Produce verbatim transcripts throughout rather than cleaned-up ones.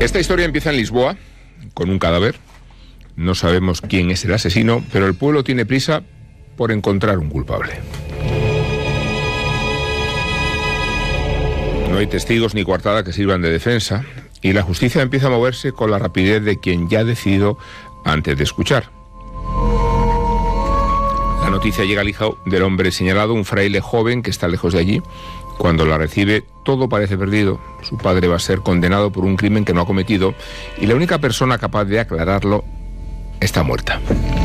Esta historia empieza en Lisboa, con un cadáver. No sabemos quién es el asesino, pero el pueblo tiene prisa por encontrar un culpable. No hay testigos ni coartada que sirvan de defensa, y la justicia empieza a moverse con la rapidez de quien ya ha decidido antes de escuchar. La noticia llega al hijo del hombre señalado, un fraile joven que está lejos de allí. Cuando la recibe, todo parece perdido. Su padre va a ser condenado por un crimen que no ha cometido, y la única persona capaz de aclararlo está muerta.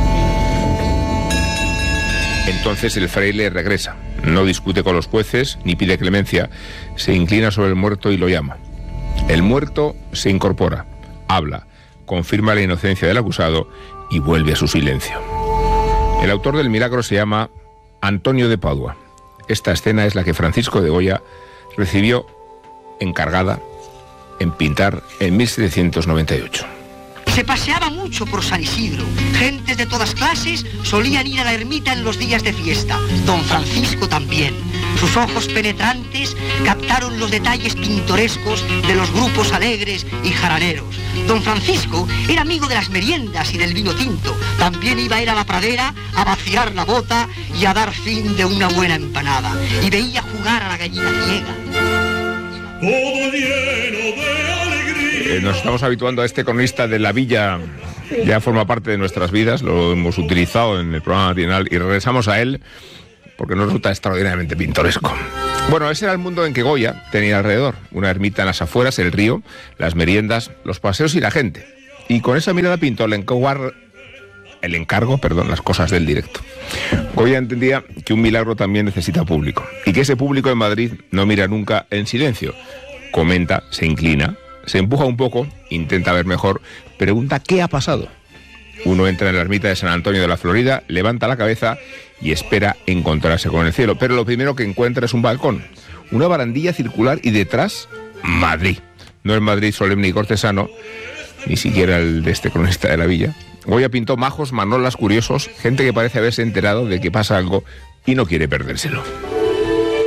Entonces el fraile regresa. No discute con los jueces ni pide clemencia. Se inclina sobre el muerto y lo llama. El muerto se incorpora, habla, confirma la inocencia del acusado y vuelve a su silencio. El autor del milagro se llama Antonio de Padua. Esta escena es la que Francisco de Goya recibió encargada en pintar en mil setecientos noventa y ocho. Se paseaba mucho por San Isidro. Gentes de todas clases solían ir a la ermita en los días de fiesta. Don Francisco también. Sus ojos penetrantes captaron los detalles pintorescos de los grupos alegres y jaraneros. Don Francisco era amigo de las meriendas y del vino tinto. También iba a ir a la pradera a vaciar la bota y a dar fin de una buena empanada. Y veía jugar a la gallina ciega. Todo lleno de alegría. Eh, nos estamos habituando a este cronista de la villa. Ya forma parte de nuestras vidas, lo hemos utilizado en el programa matinal y regresamos a él porque nos resulta extraordinariamente pintoresco. Bueno, ese era el mundo en que Goya tenía alrededor. Una ermita en las afueras, el río, las meriendas, los paseos y la gente. Y con esa mirada pintó el encargo, el encargo, perdón, las cosas del directo. Goya entendía que un milagro también necesita público y que ese público en Madrid no mira nunca en silencio. Comenta, se inclina, se empuja un poco, intenta ver mejor, pregunta ¿qué ha pasado? Uno entra en la ermita de San Antonio de la Florida, levanta la cabeza y espera encontrarse con el cielo. Pero lo primero que encuentra es un balcón, una barandilla circular y detrás, Madrid. No el Madrid solemne y cortesano, ni siquiera el de este cronista de la villa. Goya pintó majos, manolas, curiosos, gente que parece haberse enterado de que pasa algo y no quiere perdérselo.